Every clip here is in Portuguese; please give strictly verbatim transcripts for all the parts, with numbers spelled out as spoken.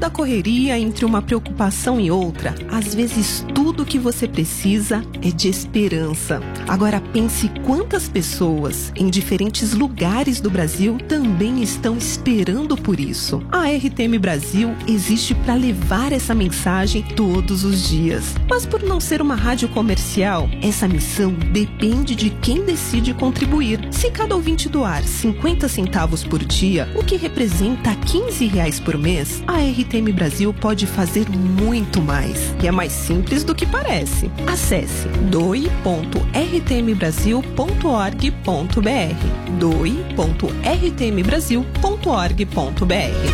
da correria, entre uma preocupação e outra, às vezes tudo que você precisa é de esperança. Agora pense quantas pessoas em diferentes lugares do Brasil também estão esperando por isso. A R T M Brasil existe para levar essa mensagem todos os dias. Mas por não ser uma rádio comercial, essa missão depende de quem decide contribuir. Se cada ouvinte doar cinquenta centavos por dia, o que representa quinze reais por mês, a R T M Brasil pode fazer muito mais. E é mais simples do que parece. Acesse doe ponto r t m brasil ponto org ponto b r doe ponto r t m brasil ponto org ponto b r.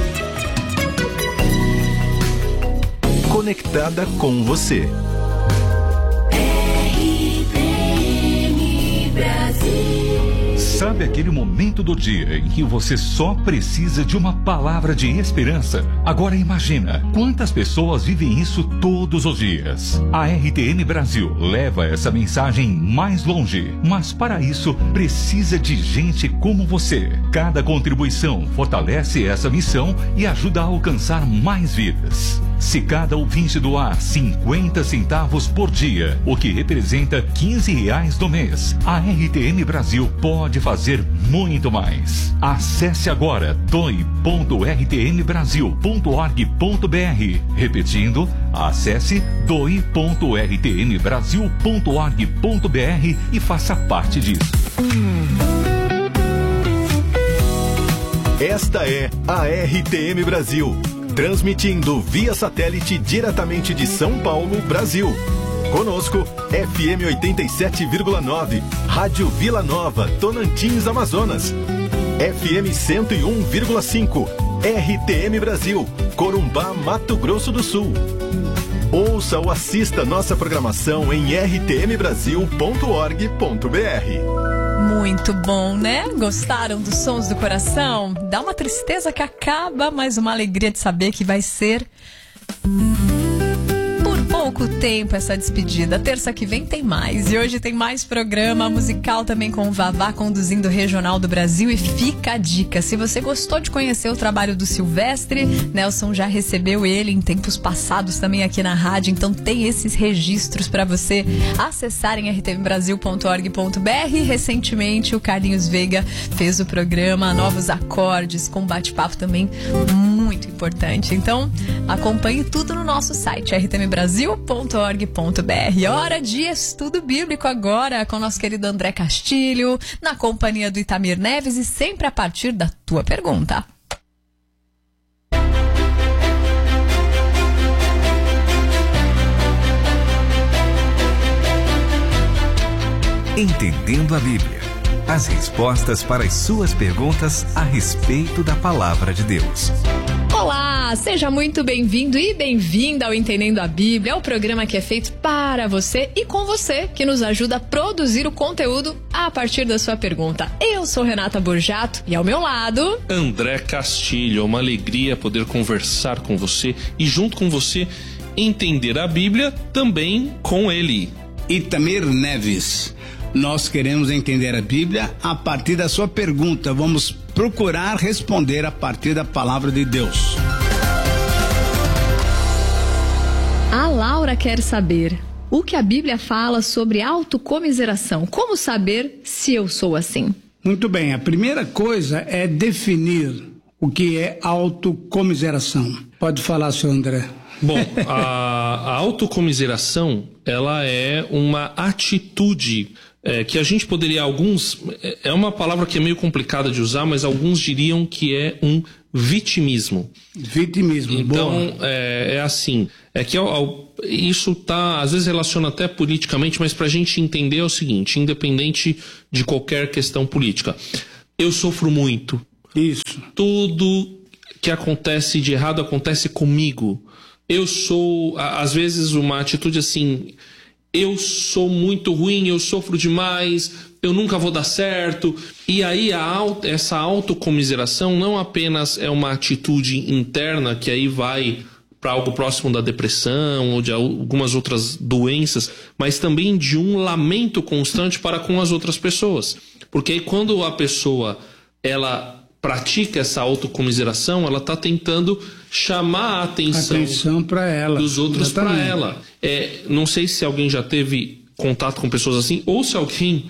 Conectada com você. R T M Brasil. Sabe aquele momento do dia em que você só precisa de uma palavra de esperança? Agora imagina quantas pessoas vivem isso todos os dias. A R T M Brasil leva essa mensagem mais longe, mas para isso precisa de gente como você. Cada contribuição fortalece essa missão e ajuda a alcançar mais vidas. Se cada ouvinte doar cinquenta centavos por dia, o que representa quinze reais do mês, a R T M Brasil pode fazer muito mais. Acesse agora doe ponto r t m brasil ponto org ponto b r. Repetindo, acesse doe ponto r t m brasil ponto org ponto b r e faça parte disso. Esta é a R T M Brasil, transmitindo via satélite diretamente de São Paulo, Brasil. Conosco, F M oitenta e sete vírgula nove, Rádio Vila Nova, Tonantins, Amazonas. F M cento e um vírgula cinco, R T M Brasil, Corumbá, Mato Grosso do Sul. Ouça ou assista nossa programação em r t m brasil ponto org ponto b r. Muito bom, né? Gostaram dos sons do coração? Dá uma tristeza que acaba, mas uma alegria de saber que vai ser por pouco tempo essa despedida. Terça que vem tem mais. E hoje tem mais programa musical também com o Vavá conduzindo o Regional do Brasil. E fica a dica, se você gostou de conhecer o trabalho do Silvestre, Nelson já recebeu ele em tempos passados também aqui na rádio, então tem esses registros para você acessar em r t m brasil ponto org ponto b r. Recentemente o Carlinhos Veiga fez o programa Novos Acordes, com bate-papo também muito importante. Então acompanhe tudo no nosso site r t m brasil ponto org ponto b r. Hora de estudo bíblico agora com nosso querido André Castilho, na companhia do Itamir Neves e sempre a partir da tua pergunta. Entendendo a Bíblia. As respostas para as suas perguntas a respeito da Palavra de Deus. Olá, seja muito bem-vindo e bem-vinda ao Entendendo a Bíblia, é o programa que é feito para você e com você, que nos ajuda a produzir o conteúdo a partir da sua pergunta. Eu sou Renata Borjato e ao meu lado... André Castilho, é uma alegria poder conversar com você e junto com você entender a Bíblia também com ele. Itamir Neves. Nós queremos entender a Bíblia a partir da sua pergunta. Vamos procurar responder a partir da palavra de Deus. A Laura quer saber o que a Bíblia fala sobre autocomiseração. Como saber se eu sou assim? Muito bem, a primeira coisa é definir o que é autocomiseração. Pode falar, senhor André. Bom, a, a autocomiseração, ela é uma atitude é, que a gente poderia, alguns, é uma palavra que é meio complicada de usar, mas alguns diriam que é um vitimismo. Vitimismo, então, boa. É, é assim, é que ao, ao, isso tá, às vezes relaciona até politicamente, mas pra gente entender é o seguinte, independente de qualquer questão política, eu sofro muito. Isso. Tudo que acontece de errado acontece comigo. Eu sou, às vezes, uma atitude assim, eu sou muito ruim, eu sofro demais, eu nunca vou dar certo. E aí a auto, essa autocomiseração não apenas é uma atitude interna, que aí vai para algo próximo da depressão ou de algumas outras doenças, mas também de um lamento constante para com as outras pessoas. Porque aí quando a pessoa, ela pratica essa autocomiseração, ela está tentando chamar a atenção, atenção para ela, dos outros para ela. É, não sei se alguém já teve contato com pessoas assim, ou se alguém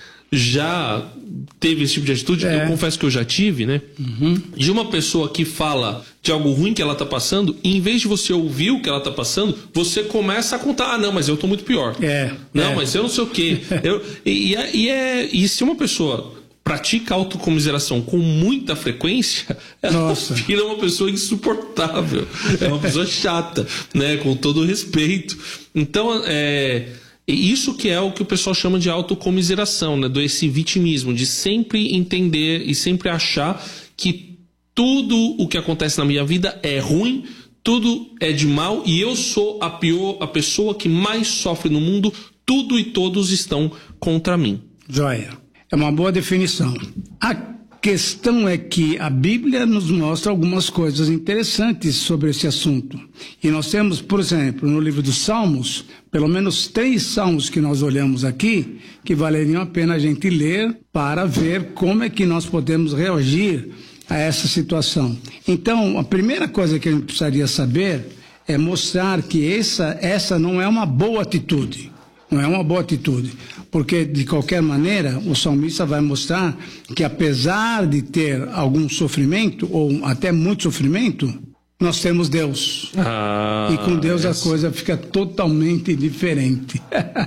já teve esse tipo de atitude. É. Eu confesso que eu já tive, né? Uhum. De uma pessoa que fala de algo ruim que ela tá passando, e em vez de você ouvir o que ela tá passando, você começa a contar: ah, não, mas eu tô muito pior. É. Não, é. mas eu não sei o quê. eu, e, e, e, é, e se uma pessoa pratica autocomiseração com muita frequência, ela Nossa. vira uma pessoa insuportável. É uma pessoa chata, né? Com todo o respeito. Então, é... isso que é o que o pessoal chama de autocomiseração, né? Do esse vitimismo, de sempre entender e sempre achar que tudo o que acontece na minha vida é ruim, tudo é de mal e eu sou a pior, a pessoa que mais sofre no mundo, tudo e todos estão contra mim. Joia. É uma boa definição. A questão é que a Bíblia nos mostra algumas coisas interessantes sobre esse assunto. E nós temos, por exemplo, no livro dos Salmos, pelo menos três salmos que nós olhamos aqui, que valeriam a pena a gente ler para ver como é que nós podemos reagir a essa situação. Então, a primeira coisa que a gente precisaria saber é mostrar que essa, essa não é uma boa atitude. Não é uma boa atitude, porque de qualquer maneira o salmista vai mostrar que apesar de ter algum sofrimento, ou até muito sofrimento, nós temos Deus. Ah, e com Deus essa. a coisa fica totalmente diferente.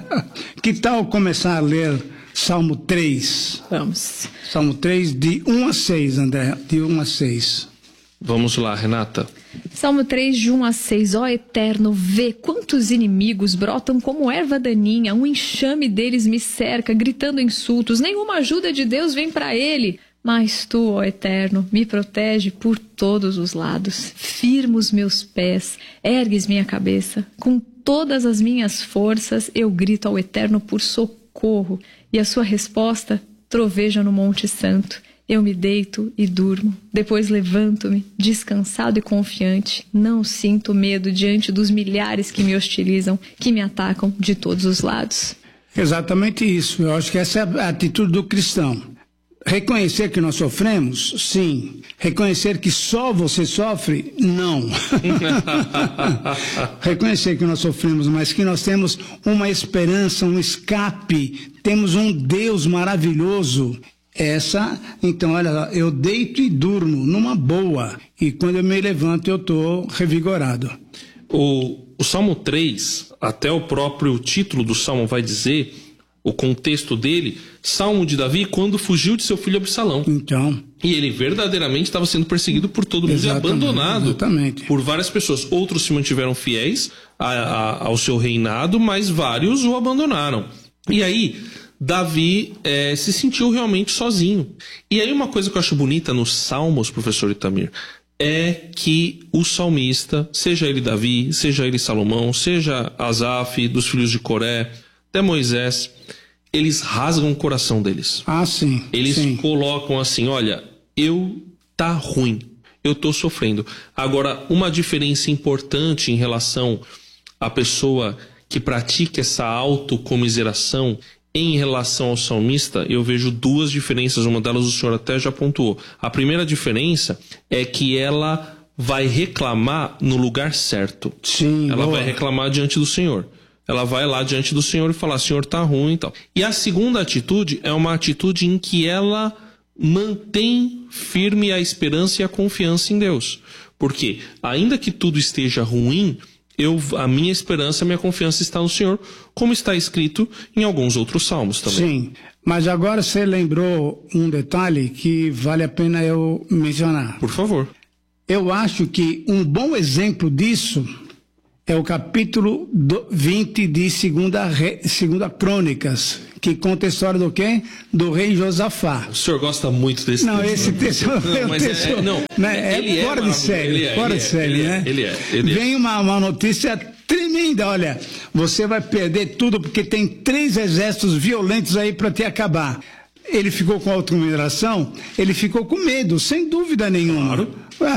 Que tal começar a ler Salmo três? Vamos. Salmo três, de um a seis, André, de um a seis. Vamos lá, Renata. Salmo três, de um a seis. Ó Eterno, vê quantos inimigos brotam como erva daninha, um enxame deles me cerca, gritando insultos, nenhuma ajuda de Deus vem para ele. Mas tu, ó Eterno, me protege por todos os lados, firma os meus pés, ergues minha cabeça. Com todas as minhas forças eu grito ao Eterno por socorro, e a sua resposta troveja no Monte Santo. Eu me deito e durmo, depois levanto-me, descansado e confiante. Não sinto medo diante dos milhares que me hostilizam, que me atacam de todos os lados. Exatamente isso. Eu acho que essa é a atitude do cristão. Reconhecer que nós sofremos? Sim. Reconhecer que só você sofre? Não. Reconhecer que nós sofremos, mas que nós temos uma esperança, um escape. Temos um Deus maravilhoso. Essa, então, olha, eu deito e durmo numa boa, e quando eu me levanto eu estou revigorado. O, o Salmo três, até o próprio título do Salmo vai dizer, o contexto dele, Salmo de Davi quando fugiu de seu filho Absalão. Então. E ele verdadeiramente estava sendo perseguido por todo mundo e abandonado exatamente. por várias pessoas. Outros se mantiveram fiéis a, a, ao seu reinado, mas vários o abandonaram. E aí Davi é, se sentiu realmente sozinho. E aí uma coisa que eu acho bonita nos Salmos, professor Itamir, é que o salmista, seja ele Davi, seja ele Salomão, seja Asaf, dos filhos de Coré, até Moisés, eles rasgam o coração deles. Ah, sim. Eles sim. colocam assim, olha, eu tá ruim, eu tô sofrendo. Agora, uma diferença importante em relação à pessoa que pratica essa autocomiseração em relação ao salmista, eu vejo duas diferenças, uma delas o senhor até já pontuou. A primeira diferença é que ela vai reclamar no lugar certo. Sim, ela boa. vai reclamar diante do Senhor. Ela vai lá diante do Senhor e falar, Senhor, tá ruim e tal. E a segunda atitude é uma atitude em que ela mantém firme a esperança e a confiança em Deus. Porque, ainda que tudo esteja ruim, eu, a minha esperança, a minha confiança está no Senhor, como está escrito em alguns outros salmos também. Sim, mas agora você lembrou um detalhe que vale a pena eu mencionar. Por favor. Eu acho que um bom exemplo disso é o capítulo vinte de segunda, segunda Crônicas, que conta a história do quê? Do rei Josafá. O senhor gosta muito desse não, texto. Esse texto não, mas texto, é, não, né, é, é fora de série, é, fora de série, ele né? É, ele é, ele Vem é. Uma, uma notícia tremenda, olha, você vai perder tudo porque tem três exércitos violentos aí para te acabar. Ele ficou com autocomiseração, ele ficou com medo, sem dúvida nenhuma. Claro. Ah,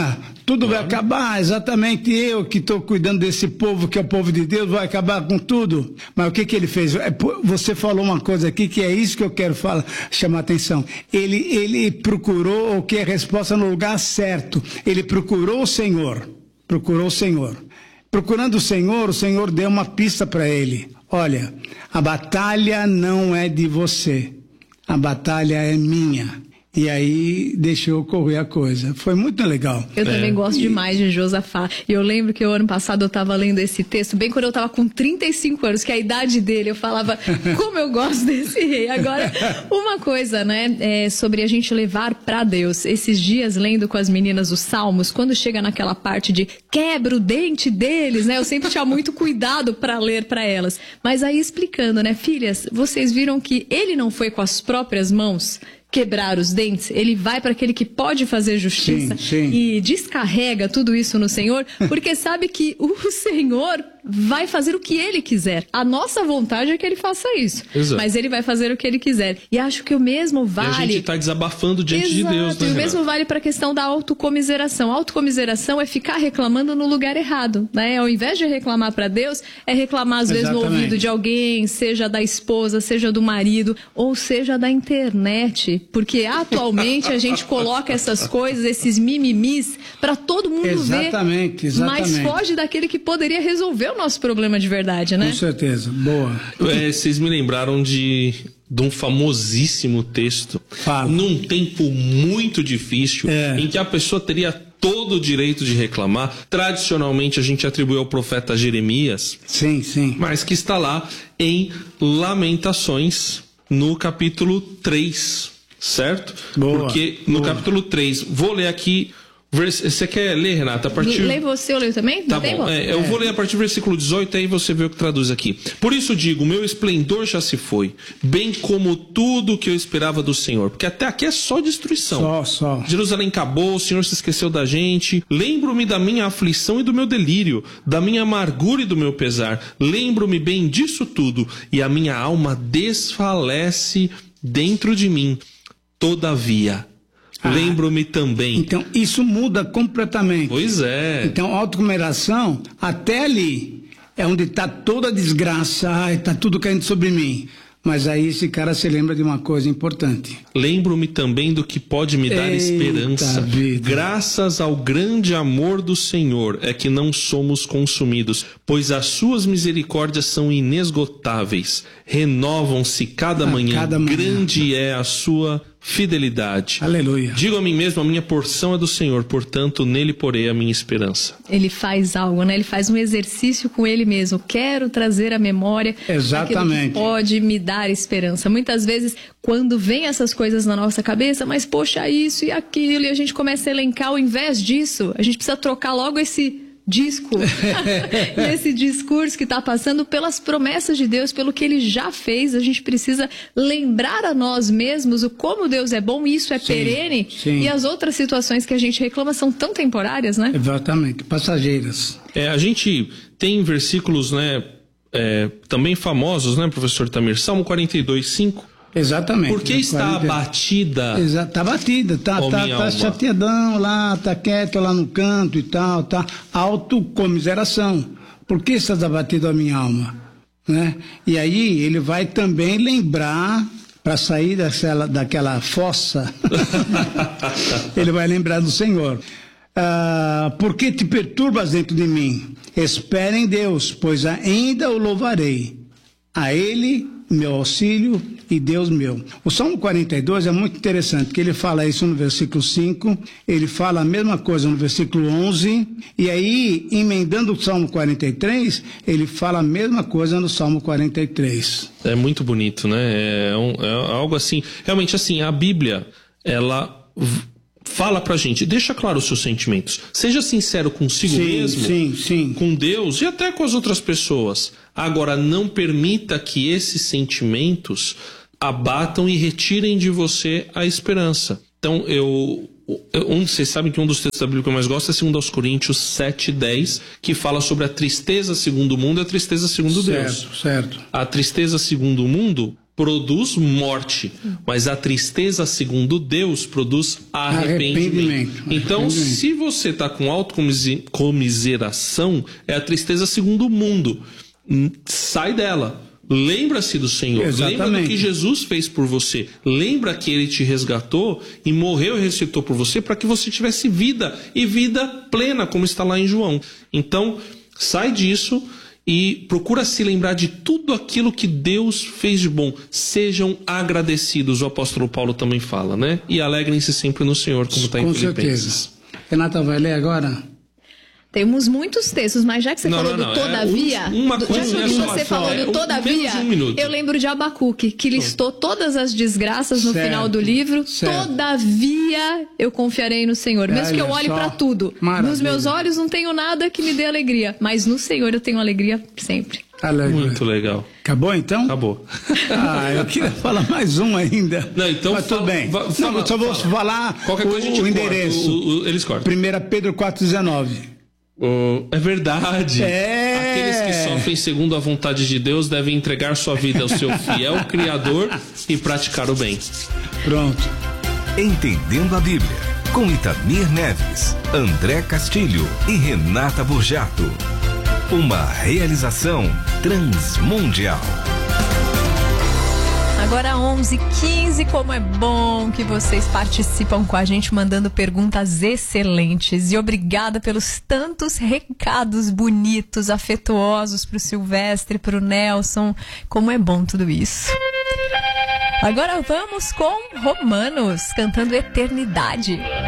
Tudo vai acabar, exatamente eu que estou cuidando desse povo, que é o povo de Deus, vai acabar com tudo. Mas o que que ele fez? Você falou uma coisa aqui que é isso que eu quero falar, chamar a atenção. Ele, ele procurou o que é resposta no lugar certo. Ele procurou o Senhor, procurou o Senhor. Procurando o Senhor, o Senhor deu uma pista para ele. Olha, a batalha não é de você, a batalha é minha. E aí deixou correr a coisa. Foi muito legal. Eu também É. gosto demais de Josafá. E eu lembro que o ano passado eu estava lendo esse texto, bem quando eu estava com trinta e cinco anos, que é a idade dele, eu falava, como eu gosto desse rei. Agora, uma coisa, né, é sobre a gente levar para Deus. Esses dias, lendo com as meninas os Salmos, quando chega naquela parte de quebra o dente deles, né, eu sempre tinha muito cuidado para ler para elas. Mas aí explicando, né, filhas, vocês viram que ele não foi com as próprias mãos quebrar os dentes, ele vai para aquele que pode fazer justiça sim, sim. e descarrega tudo isso no Senhor, porque sabe que o Senhor vai fazer o que ele quiser. A nossa vontade é que ele faça isso, Exato. mas ele vai fazer o que ele quiser. E acho que o mesmo vale... E a gente tá desabafando diante Exato, de Deus, né, e o Renato? mesmo vale para a questão da autocomiseração. A autocomiseração é ficar reclamando no lugar errado, né? Ao invés de reclamar para Deus, é reclamar às vezes no Exatamente. ouvido de alguém, seja da esposa, seja do marido, ou seja da internet, porque atualmente a gente coloca essas coisas, esses mimimis, para todo mundo Exatamente, ver, exatamente. mas foge daquele que poderia resolver o nosso problema de verdade, né? Com certeza, boa. É, vocês me lembraram de, de um famosíssimo texto. Fala. Num tempo muito difícil, É. em que a pessoa teria todo o direito de reclamar. Tradicionalmente a gente atribui ao profeta Jeremias, Sim, sim. mas que está lá em Lamentações, no capítulo três, certo? Boa, Porque no boa. capítulo três, vou ler aqui. vers- Você quer ler, Renata? A partir... Lê você, eu leio também? Tá Não tem, bom, é, eu vou ler a partir do versículo dezoito, aí você vê o que traduz aqui. Por isso digo, meu esplendor já se foi, bem como tudo que eu esperava do Senhor. Porque até aqui é só destruição. Só, só. Jerusalém acabou, o Senhor se esqueceu da gente. Lembro-me da minha aflição e do meu delírio, da minha amargura e do meu pesar. Lembro-me bem disso tudo, e a minha alma desfalece dentro de mim. Todavia, Ah. lembro-me também... Então, isso muda completamente. Pois é. Então, autocomiseração, até ali, é onde está toda a desgraça, ai, está tudo caindo sobre mim. Mas aí esse cara se lembra de uma coisa importante. Lembro-me também do que pode me dar Eita esperança. vida. Graças ao grande amor do Senhor é que não somos consumidos, pois as suas misericórdias são inesgotáveis. Renovam-se cada A manhã. cada manhã. Grande é a sua fidelidade. Aleluia. Digo a mim mesmo, a minha porção é do Senhor, portanto, nele porei a minha esperança. Ele faz algo, né? Ele faz um exercício com ele mesmo. Quero trazer à memória Exatamente. aquilo que pode me dar esperança. Muitas vezes, quando vem essas coisas na nossa cabeça, mas poxa, isso e aquilo, e a gente começa a elencar, ao invés disso, a gente precisa trocar logo esse disco, e esse discurso que está passando pelas promessas de Deus, pelo que Ele já fez. A gente precisa lembrar a nós mesmos o como Deus é bom, e isso é Sim, perene, sim. e as outras situações que a gente reclama são tão temporárias, né? Exatamente, passageiras. É, a gente tem versículos, né, é, também famosos, né, professor Tamir? Salmo quarenta e dois, cinco. Exatamente. Por que está quarenta abatida? Exato, tá batida, tá, Ó, tá, minha tá alma. chateadão lá, tá quieto lá no canto e tal, tá. Autocomiseração. Por que estás abatido a minha alma? Né? E aí ele vai também lembrar, para sair daquela, daquela fossa, ele vai lembrar do Senhor. Ah, por que te perturbas dentro de mim? Espera em Deus, pois ainda o louvarei. A Ele, meu auxílio e Deus meu. O Salmo quarenta e dois é muito interessante, que ele fala isso no versículo cinco, ele fala a mesma coisa no versículo onze, e aí, emendando o Salmo quarenta e três, ele fala a mesma coisa no Salmo quarenta e três. É muito bonito, né? É, um- é algo assim. Realmente, assim, a Bíblia, ela v- fala pra gente, deixa claro os seus sentimentos. Seja sincero consigo Sim, mesmo, sim, sim. com Deus e até com as outras pessoas. Agora, não permita que esses sentimentos abatam e retirem de você a esperança. Então, eu... Um, vocês sabem que um dos textos da Bíblia que eu mais gosto é segundo aos Coríntios sete, dez, que fala sobre a tristeza segundo o mundo e a tristeza segundo Deus. Certo, certo. A tristeza segundo o mundo produz morte, mas a tristeza, segundo Deus, produz arrependimento. Arrependimento. Então, Arrependimento. se você está com autocomiseração, é a tristeza segundo o mundo. Sai dela. Lembra-se do Senhor. Exatamente. Lembra do que Jesus fez por você. Lembra que Ele te resgatou e morreu e ressuscitou por você para que você tivesse vida, e vida plena, como está lá em João. Então, sai disso e procura se lembrar de tudo aquilo que Deus fez de bom. Sejam agradecidos, o apóstolo Paulo também fala, né? E alegrem-se sempre no Senhor, como está em Com Filipenses. certeza. Renata vai ler agora? Temos muitos textos, mas já que você Não, falou não, não, do é Todavia, um- uma do- coisa já que só, você só, falou é do um- Todavia, menos de um minuto. eu lembro de Abacuque, que listou todas as desgraças no Certo, final do livro. certo. Todavia eu confiarei no Senhor, mesmo que eu Olha olhe só, para tudo. maravilha. Nos meus olhos não tenho nada que me dê alegria, mas no Senhor eu tenho alegria sempre. Aleluia. Muito legal. Acabou então? Acabou. Ah, eu queria falar mais um ainda. Não, então Mas tudo fala- bem. va- Não, fala- eu só vou fala. falar Qualquer coisa a gente o, o corta, endereço. o- o- eles cortam. primeira Pedro quatro, dezenove. Oh, é verdade. É. Aqueles que sofrem segundo a vontade de Deus devem entregar sua vida ao seu fiel Criador e praticar o bem. Pronto. Entendendo a Bíblia, com Itamir Neves, André Castilho e Renata Burjato. Uma realização transmundial. Agora onze e quinze, como é bom que vocês participam com a gente, mandando perguntas excelentes. E obrigada pelos tantos recados bonitos, afetuosos pro Silvestre, pro Nelson. Como é bom tudo isso. Agora vamos com Romanos, cantando Eternidade.